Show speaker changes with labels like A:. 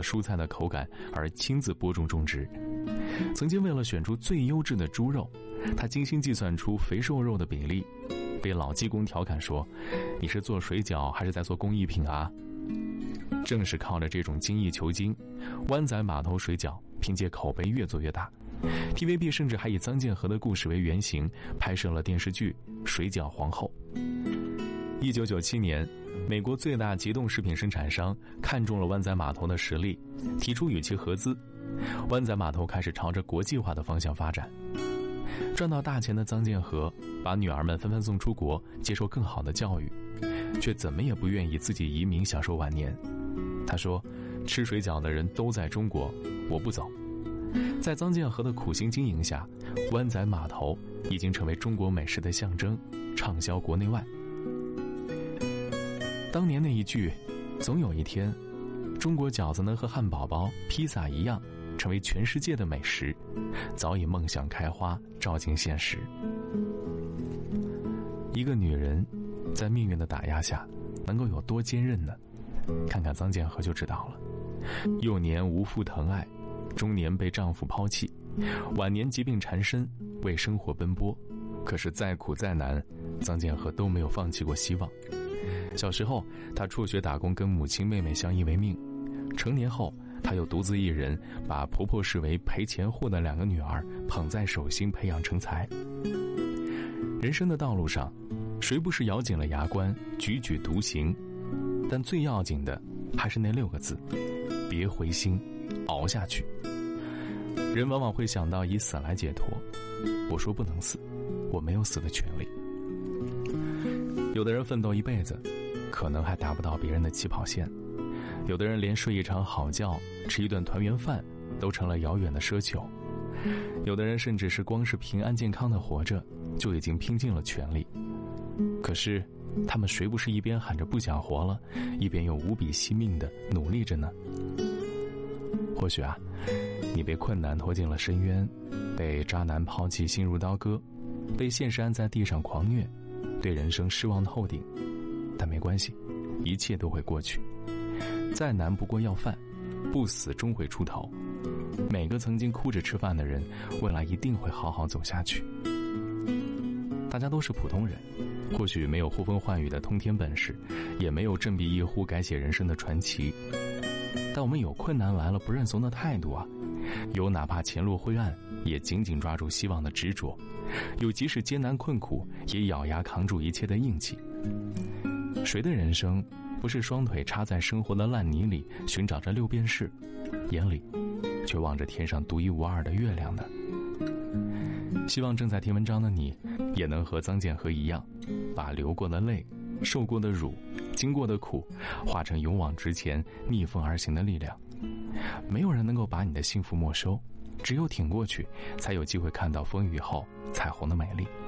A: 了蔬菜的口感而亲自播种种植。曾经为了选出最优质的猪肉，他精心计算出肥瘦肉的比例，被老技工调侃说：“你是做水饺还是在做工艺品啊？”正是靠着这种精益求精，湾仔码头水饺凭借口碑越做越大。TVB 甚至还以臧建和的故事为原型，拍摄了电视剧《水饺皇后》。1997年，美国最大急冻食品生产商看中了湾仔码头的实力，提出与其合资。湾仔码头开始朝着国际化的方向发展。赚到大钱的臧建和把女儿们纷纷送出国，接受更好的教育，却怎么也不愿意自己移民享受晚年。他说：“吃水饺的人都在中国，我不走。”在臧建和的苦心经营下，湾仔码头已经成为中国美食的象征，畅销国内外。当年那一句“总有一天，中国饺子能和汉堡包、披萨一样，成为全世界的美食”，早已梦想开花，照进现实。一个女人在命运的打压下能够有多坚韧呢？看看臧建和就知道了。幼年无父疼爱，中年被丈夫抛弃，晚年疾病缠身，为生活奔波。可是再苦再难，臧建和都没有放弃过希望。小时候，她辍学打工，跟母亲妹妹相依为命。成年后，她又独自一人把婆婆视为赔钱货的2个女儿捧在手心，培养成才。人生的道路上，谁不是咬紧了牙关，踽踽独行？但最要紧的还是那6个字：别灰心，熬下去。人往往会想到以死来解脱，我说不能死，我没有死的权利。有的人奋斗一辈子，可能还达不到别人的起跑线；有的人连睡一场好觉，吃一顿团圆饭都成了遥远的奢求；有的人甚至是光是平安健康的活着，就已经拼尽了全力。可是他们谁不是一边喊着不想活了，一边又无比惜命地努力着呢？或许啊，你被困难拖进了深渊，被渣男抛弃心如刀割，被现实按在地上狂虐，对人生失望透顶。但没关系，一切都会过去。再难不过要饭，不死终会出头。每个曾经哭着吃饭的人，未来一定会好好走下去。大家都是普通人，或许没有呼风唤雨的通天本事，也没有振臂一呼改写人生的传奇，但我们有困难来了不认怂的态度啊，有哪怕前路灰暗也紧紧抓住希望的执着，有即使艰难困苦也咬牙扛住一切的硬气。谁的人生不是双腿插在生活的烂泥里，寻找着6便士，眼里却望着天上独一无二的月亮呢？希望正在听文章的你，也能和臧建和一样，把流过的泪、受过的辱、经过的苦，化成勇往直前、逆风而行的力量。没有人能够把你的幸福没收，只有挺过去，才有机会看到风雨后彩虹的美丽。